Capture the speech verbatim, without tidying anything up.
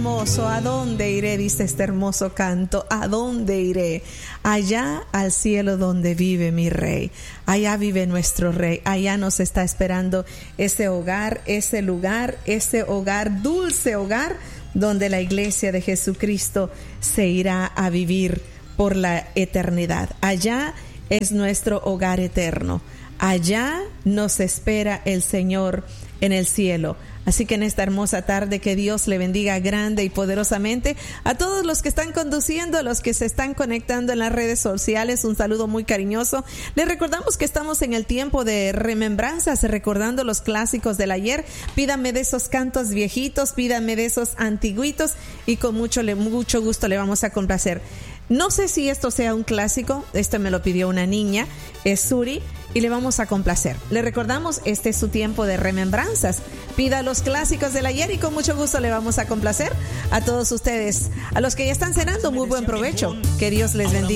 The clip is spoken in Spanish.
hermoso, ¿a dónde iré? Dice este hermoso canto, ¿a dónde iré? Allá al cielo donde vive mi rey. Allá vive nuestro rey. Allá nos está esperando ese hogar, ese lugar, ese hogar, dulce hogar, donde la iglesia de Jesucristo se irá a vivir por la eternidad. Allá es nuestro hogar eterno. Allá nos espera el Señor en el cielo. Así que en esta hermosa tarde, que Dios le bendiga grande y poderosamente a todos los que están conduciendo, a los que se están conectando en las redes sociales. Un saludo muy cariñoso. Les recordamos que estamos en el tiempo de remembranzas, recordando los clásicos del ayer. Pídame de esos cantos viejitos, pídame de esos antiguitos, y con mucho, mucho gusto le vamos a complacer. No sé si esto sea un clásico, esto me lo pidió una niña, es Suri, y le vamos a complacer. Le recordamos, este es su tiempo de remembranzas. Pida los clásicos del ayer y con mucho gusto le vamos a complacer a todos ustedes. A los que ya están cenando, muy buen provecho. Que Dios les bendiga.